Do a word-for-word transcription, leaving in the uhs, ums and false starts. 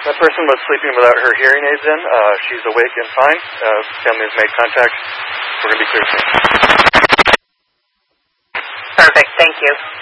That person was sleeping without her hearing aids in. Uh, she's awake and fine. Uh, family has made contact. We're going to be clear soon. Perfect. Thank you.